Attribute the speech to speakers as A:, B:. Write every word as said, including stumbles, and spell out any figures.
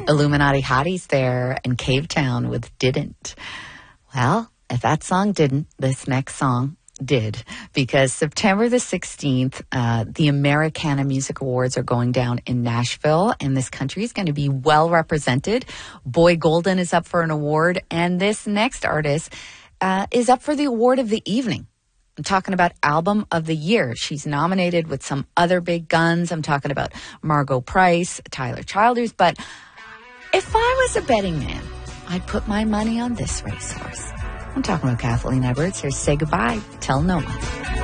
A: Illuminati Hotties there and Cave Town with Didn't. Well, if that song didn't, this next song did, because September the sixteenth, uh, the Americana Music Awards are going down in Nashville, and this country is going to be well represented. Boy Golden is up for an award, and this next artist uh, is up for the award of the evening. I'm talking about Album of the Year. She's nominated with some other big guns. I'm talking about Margot Price, Tyler Childers, but if I was a betting man, I'd put my money on this racehorse. I'm talking about Kathleen Edwards. Here's Say Goodbye, Tell No One.